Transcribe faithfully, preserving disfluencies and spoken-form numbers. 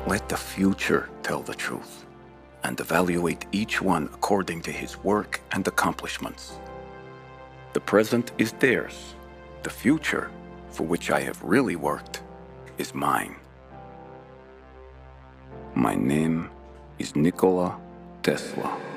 Let the future tell the truth and evaluate each one according to his work and accomplishments. The present is theirs. The future, for which I have really worked, is mine. My name is Nikola Tesla.